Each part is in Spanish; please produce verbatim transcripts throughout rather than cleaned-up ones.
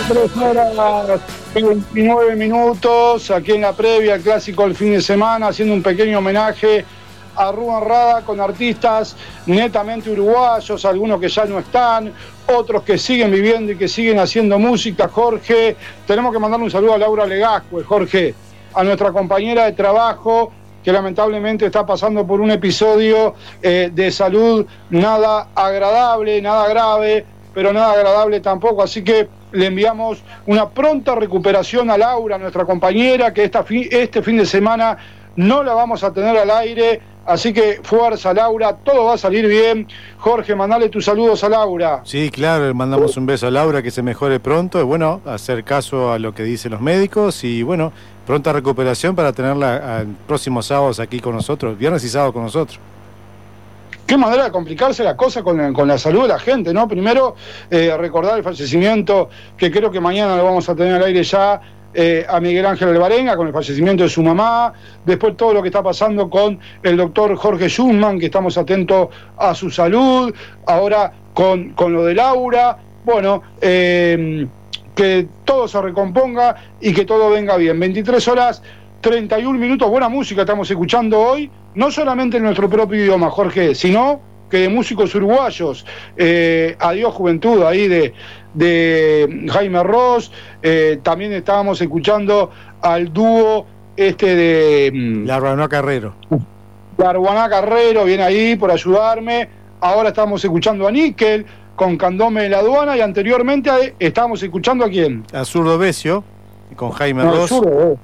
veintitrés horas veintinueve minutos, aquí en la previa al clásico del fin de semana, haciendo un pequeño homenaje a Rubén Rada con artistas netamente uruguayos, algunos que ya no están, otros que siguen viviendo y que siguen haciendo música. Jorge, tenemos que mandarle un saludo a Laura Legascue, Jorge, a nuestra compañera de trabajo, que lamentablemente está pasando por un episodio eh, de salud nada agradable, nada grave, pero nada agradable tampoco, así que le enviamos una pronta recuperación a Laura, nuestra compañera, que esta fi- este fin de semana no la vamos a tener al aire, así que fuerza, Laura, todo va a salir bien. Jorge, mandale tus saludos a Laura. Sí, claro, le mandamos un beso a Laura, que se mejore pronto, y bueno, hacer caso a lo que dicen los médicos, y bueno, pronta recuperación para tenerla el próximo sábado aquí con nosotros, viernes y sábado con nosotros. Qué manera de complicarse la cosa con, con la salud de la gente, ¿no? Primero, eh, recordar el fallecimiento, que creo que mañana lo vamos a tener al aire ya, eh, a Miguel Ángel Alvarenga, con el fallecimiento de su mamá. Después todo lo que está pasando con el doctor Jorge Schumann, que estamos atentos a su salud. Ahora con, con lo de Laura. Bueno, eh, que todo se recomponga y que todo venga bien. veintitrés horas, treinta y un minutos, buena música estamos escuchando hoy. No solamente en nuestro propio idioma, Jorge, sino que de músicos uruguayos. Eh, Adiós Juventud, ahí de, de Jaime Ross. Eh, también estábamos escuchando al dúo este de... La Arbaná Carrero. La Arbaná Carrero, viene ahí por ayudarme. Ahora estamos escuchando a Níquel con Candome de la Aduana, y anteriormente a, estábamos escuchando a quién. A Zurdo Besio, con Jaime no, Ross. Zurdo,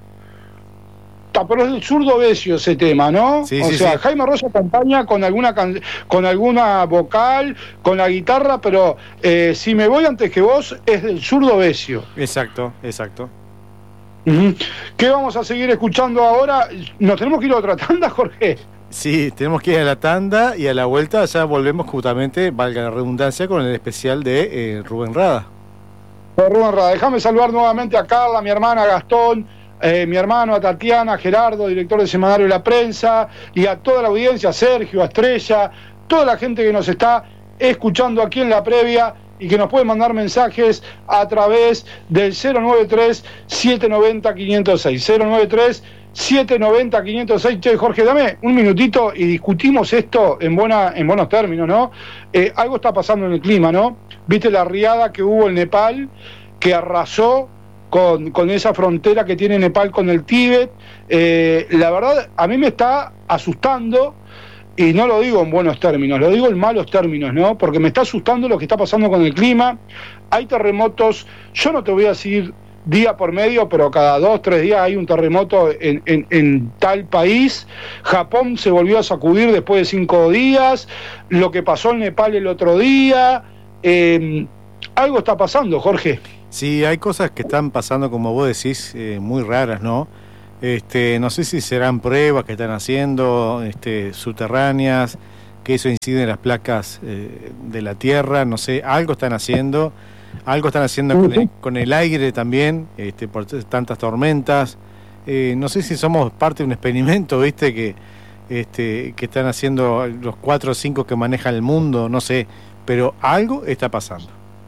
pero es el Zurdo Besio ese tema, ¿no? Sí, o sí, sea, sí. Jaime Ross acompaña con alguna can... con alguna vocal, con la guitarra, pero eh, Si me voy antes que vos es del Zurdo Besio. Exacto, exacto. Uh-huh. ¿Qué vamos a seguir escuchando ahora? ¿Nos tenemos que ir a otra tanda, Jorge? Sí, tenemos que ir a la tanda y a la vuelta ya volvemos justamente, valga la redundancia, con el especial de eh, Rubén Rada. Rubén Rada, déjame saludar nuevamente a Carla, mi hermana, a Gastón, Eh, mi hermano, a Tatiana, a Gerardo, director del Semanario de la Prensa, y a toda la audiencia, a Sergio, a Estrella, toda la gente que nos está escuchando aquí en la previa y que nos puede mandar mensajes a través del cero nueve tres, siete nueve cero, cinco cero seis. cero nueve tres, siete nueve cero, cinco cero seis. Che, Jorge, dame un minutito y discutimos esto en, buena, en buenos términos, ¿no? Eh, algo está pasando en el clima, ¿no? ¿Viste la riada que hubo en Nepal, que arrasó Con, con esa frontera que tiene Nepal con el Tíbet? Eh, la verdad, a mí me está asustando, y no lo digo en buenos términos, lo digo en malos términos, ¿no? Porque me está asustando lo que está pasando con el clima. Hay terremotos, yo no te voy a decir día por medio, pero cada dos, tres días hay un terremoto en, en, en tal país. Japón se volvió a sacudir después de cinco días, lo que pasó en Nepal el otro día. Eh, algo está pasando, Jorge. Sí, hay cosas que están pasando, como vos decís, eh, muy raras, ¿no? Este, no sé si serán pruebas que están haciendo, este, subterráneas, que eso incide en las placas eh, de la Tierra, no sé, algo están haciendo, algo están haciendo con el, con el aire también, este, por tantas tormentas. Eh, no sé si somos parte de un experimento, ¿viste? Que, este, que están haciendo los cuatro o cinco que manejan el mundo, no sé, pero algo está pasando.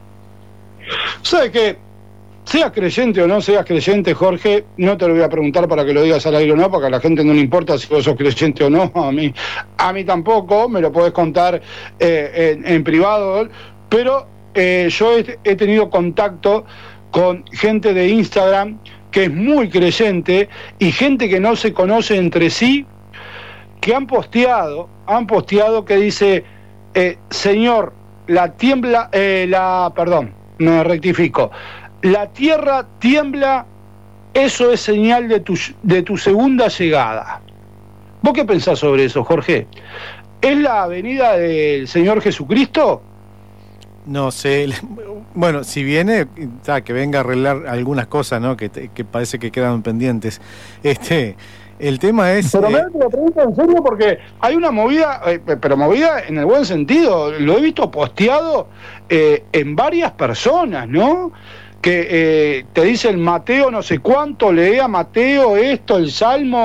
¿Sabes qué? Seas creyente o no seas creyente, Jorge, no te lo voy a preguntar para que lo digas al aire o no, porque a la gente no le importa si vos sos creyente o no, a mí, a mí tampoco, me lo podés contar eh, en, en privado, pero eh, yo he, he tenido contacto con gente de Instagram que es muy creyente y gente que no se conoce entre sí, que han posteado, han posteado que dice, eh, señor, la tiembla, eh, la, perdón, me rectifico, la tierra tiembla, eso es señal de tu, de tu segunda llegada. ¿Vos qué pensás sobre eso, Jorge? ¿Es la venida del Señor Jesucristo? No sé, bueno, si viene, ta, que venga a arreglar algunas cosas, ¿no? Que, que parece que quedan pendientes. Este, el tema es... Pero eh... me lo pregunto en serio porque hay una movida, eh, pero movida en el buen sentido, lo he visto posteado eh, en varias personas, ¿no? Que eh, te dicen Mateo no sé cuánto, lee a Mateo esto, el Salmo,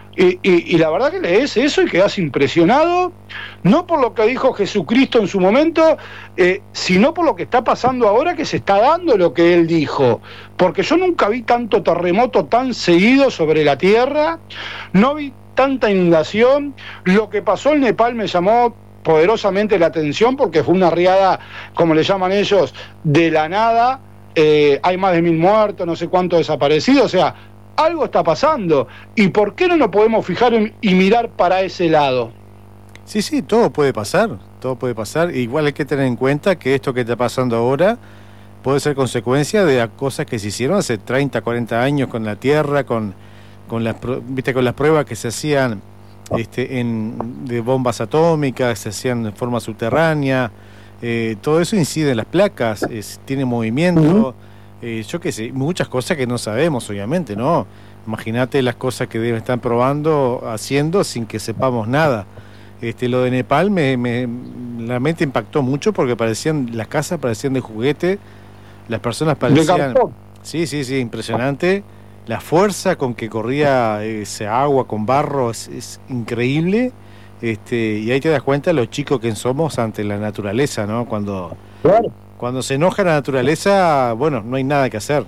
Y, y, y la verdad que lees eso y quedás impresionado, no por lo que dijo Jesucristo en su momento, eh, sino por lo que está pasando ahora, que se está dando lo que él dijo. Porque yo nunca vi tanto terremoto tan seguido sobre la tierra, no vi tanta inundación. Lo que pasó en Nepal me llamó poderosamente la atención porque fue una riada, como le llaman ellos, de la nada. Eh, hay más de mil muertos, no sé cuántos desaparecidos, o sea, algo está pasando. ¿Y por qué no nos podemos fijar en, y mirar para ese lado? Sí, sí, todo puede pasar, todo puede pasar. Igual hay que tener en cuenta que esto que está pasando ahora puede ser consecuencia de cosas que se hicieron hace treinta, cuarenta años con la Tierra, con, con, las, viste, con las pruebas que se hacían este, en, de bombas atómicas, se hacían de forma subterránea. Eh, todo eso incide en las placas, es, tiene movimiento, eh, yo qué sé, muchas cosas que no sabemos, obviamente, ¿no? Imagínate las cosas que deben estar probando, haciendo, sin que sepamos nada. Este, lo de Nepal me, me la mente impactó mucho porque parecían, las casas parecían de juguete, las personas parecían... Sí, sí, sí, impresionante. La fuerza con que corría ese agua con barro es, es increíble. Este, y ahí te das cuenta los chicos que somos ante la naturaleza, ¿no? Cuando, claro. cuando se enoja la naturaleza, bueno, no hay nada que hacer.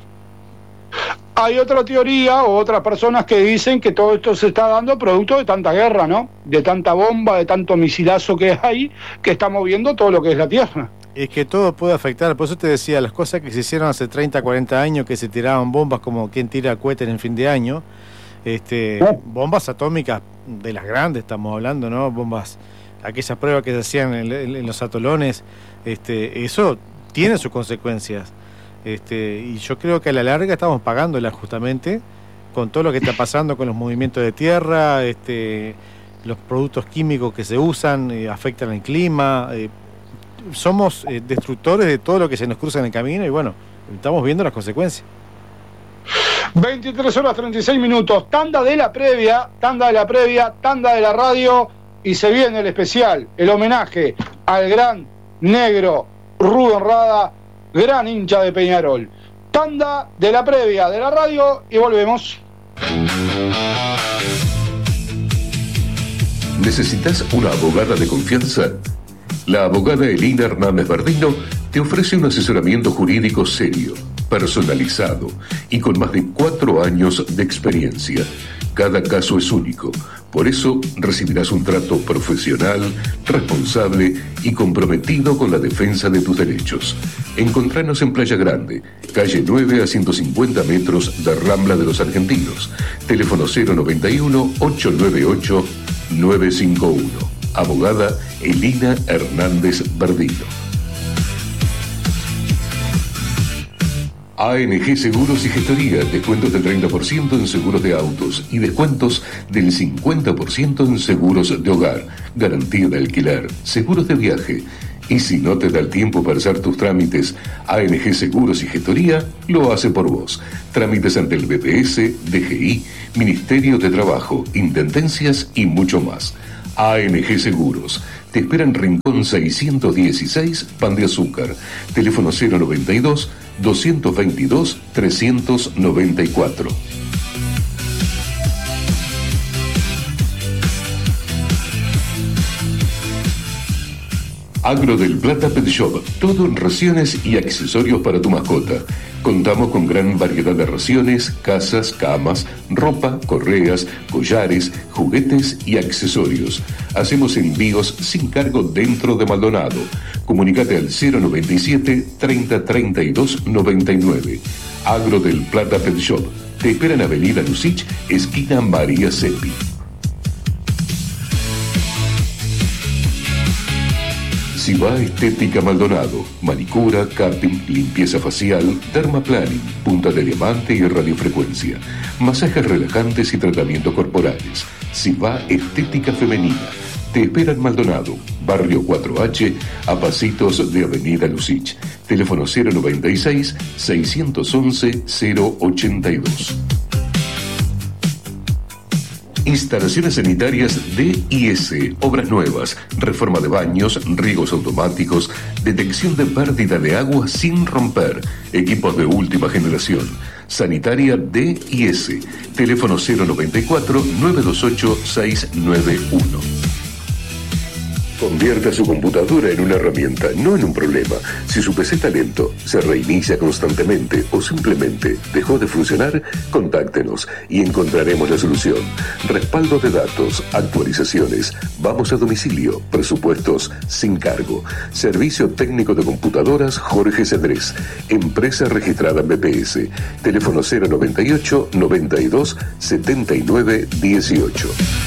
Hay otra teoría o otras personas que dicen que todo esto se está dando producto de tanta guerra, ¿no? De tanta bomba, de tanto misilazo que hay, que está moviendo todo lo que es la Tierra. Es que todo puede afectar, por eso te decía, las cosas que se hicieron hace treinta, cuarenta años, que se tiraban bombas como quien tira cohetes en el fin de año, este, ¿Eh? bombas atómicas de las grandes estamos hablando, ¿no? Bombas, aquellas pruebas que se hacían en, en, en los atolones, este, eso tiene sus consecuencias, este, y yo creo que a la larga estamos pagándolas justamente con todo lo que está pasando con los movimientos de tierra, este, los productos químicos que se usan, eh, afectan el clima, eh, somos eh, destructores de todo lo que se nos cruza en el camino y bueno, estamos viendo las consecuencias. veintitrés horas treinta y seis minutos, tanda de la previa, tanda de la previa, tanda de la radio y se viene el especial, el homenaje al gran negro Rubén Rada, gran hincha de Peñarol. Tanda de la previa de la radio y volvemos. ¿Necesitas una abogada de confianza? La abogada Elina Hernández Bardino te ofrece un asesoramiento jurídico serio, personalizado y con más de cuatro años de experiencia. Cada caso es único, por eso recibirás un trato profesional, responsable y comprometido con la defensa de tus derechos. Encontranos en Playa Grande, calle nueve a ciento cincuenta metros de Rambla de los Argentinos. Teléfono cero noventa y uno, ochocientos noventa y ocho, nueve cinco uno. Abogada Elina Hernández Bardino. A N G Seguros y Gestoría, descuentos del treinta por ciento en seguros de autos y descuentos del cincuenta por ciento en seguros de hogar, garantía de alquiler, seguros de viaje. Y si no te da el tiempo para hacer tus trámites, A N G Seguros y Gestoría lo hace por vos. Trámites ante el B P S, D G I, Ministerio de Trabajo, Intendencias y mucho más. A N G Seguros. Te espera en Rincón seiscientos dieciséis, Pan de Azúcar. Teléfono cero noventa y dos, doscientos veintidós, trescientos noventa y cuatro. Agro del Plata Pet Shop, todo en raciones y accesorios para tu mascota. Contamos con gran variedad de raciones, casas, camas, ropa, correas, collares, juguetes y accesorios. Hacemos envíos sin cargo dentro de Maldonado. Comunicate al cero noventa y siete, treinta, treinta y dos, noventa y nueve. Agro del Plata Pet Shop. Te espera en Avenida Lucich, esquina María Seppi. Siva Estética Maldonado, manicura, capping, limpieza facial, dermaplaning, punta de diamante y radiofrecuencia, masajes relajantes y tratamientos corporales. Siva Estética Femenina. Te espera en Maldonado, barrio cuatro H, a pasitos de Avenida Lucich. Teléfono cero noventa y seis, seiscientos once, cero ochenta y dos. Instalaciones sanitarias D I S, obras nuevas, reforma de baños, riegos automáticos, detección de pérdida de agua sin romper, equipos de última generación. Sanitaria D I S, teléfono cero noventa y cuatro, nueve dos ocho, seis nueve uno. Convierta su computadora en una herramienta, no en un problema. Si su P C está lento, se reinicia constantemente o simplemente dejó de funcionar, contáctenos y encontraremos la solución. Respaldo de datos, actualizaciones, vamos a domicilio, presupuestos sin cargo. Servicio técnico de computadoras Jorge Cedrés, empresa registrada en B P S. Teléfono cero noventa y ocho, noventa y dos, setenta y nueve, dieciocho.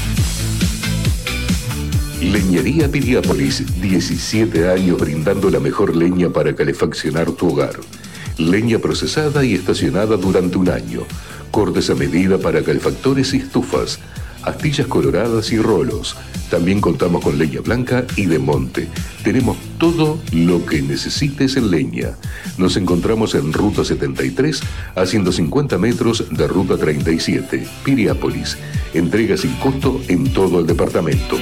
Leñería Piriápolis, diecisiete años brindando la mejor leña para calefaccionar tu hogar. Leña procesada y estacionada durante un año. Cortes a medida para calefactores y estufas. Astillas coloradas y rolos. También contamos con leña blanca y de monte. Tenemos todo lo que necesites en leña. Nos encontramos en Ruta setenta y tres, a ciento cincuenta metros de Ruta treinta y siete, Piriápolis. Entrega sin costo en todo el departamento.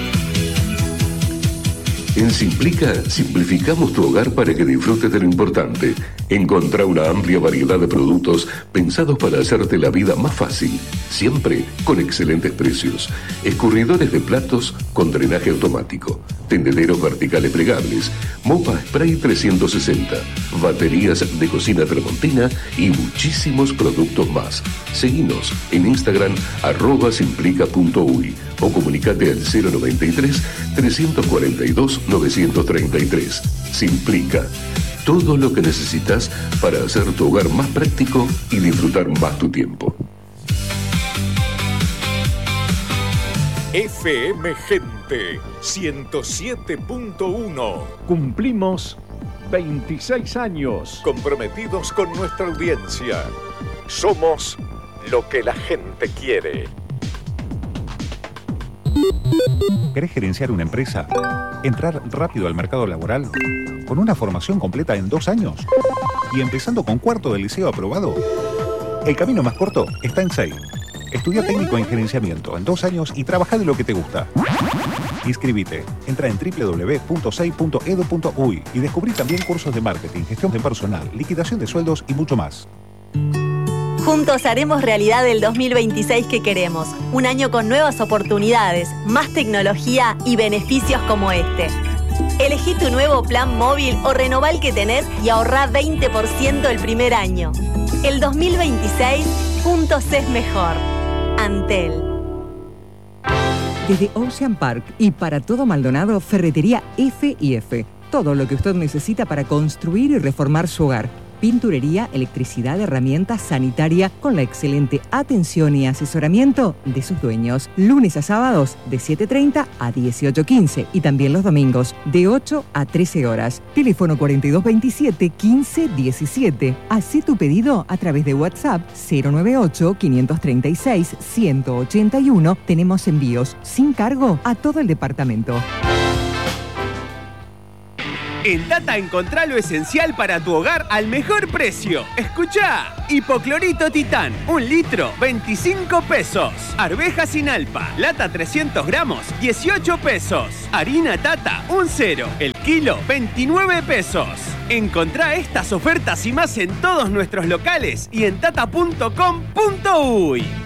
En Simplica, simplificamos tu hogar para que disfrutes de lo importante. Encontrá una amplia variedad de productos pensados para hacerte la vida más fácil, siempre con excelentes precios. Escurridores de platos con drenaje automático, tendederos verticales plegables, mopa spray trescientos sesenta, baterías de cocina tramontina y muchísimos productos más. Seguinos en Instagram arroba simplica punto uy o comunicate al cero noventa y tres, trescientos cuarenta y dos, novecientos treinta y tres. Simplica. Todo lo que necesitas para hacer tu hogar más práctico y disfrutar más tu tiempo. F M Gente ciento siete punto uno. Cumplimos veintiséis años. Comprometidos con nuestra audiencia. Somos lo que la gente quiere. ¿Querés gerenciar una empresa? ¿Entrar rápido al mercado laboral? ¿Con una formación completa en dos años? ¿Y empezando con cuarto del liceo aprobado? El camino más corto está en SEI. Estudia técnico en gerenciamiento en dos años y trabaja de lo que te gusta. Inscribite. Entra en doble u doble u doble u punto sei punto edu punto uy y descubrí también cursos de marketing, gestión de personal, liquidación de sueldos y mucho más. Juntos haremos realidad el dos mil veintiséis que queremos. Un año con nuevas oportunidades, más tecnología y beneficios como este. Elegí tu nuevo plan móvil o renová el que tenés y ahorrá veinte por ciento el primer año. El dos mil veintiséis, juntos es mejor. Antel. Desde Ocean Park y para todo Maldonado, Ferretería F y F. Todo lo que usted necesita para construir y reformar su hogar. Pinturería, electricidad, herramientas, sanitaria, con la excelente atención y asesoramiento de sus dueños. Lunes a sábados de siete treinta a dieciocho quince y también los domingos de ocho a trece horas. Teléfono cuarenta y dos veintisiete, quince diecisiete. Hacé tu pedido a través de WhatsApp cero noventa y ocho, quinientos treinta y seis, ciento ochenta y uno. Tenemos envíos sin cargo a todo el departamento. En Tata encontrá lo esencial para tu hogar al mejor precio. Escuchá, hipoclorito titán, un litro, veinticinco pesos. Arveja sin alpa, lata trescientos gramos, dieciocho pesos. Harina Tata, un cero, el kilo, veintinueve pesos. Encontrá estas ofertas y más en todos nuestros locales y en tata punto com punto uy.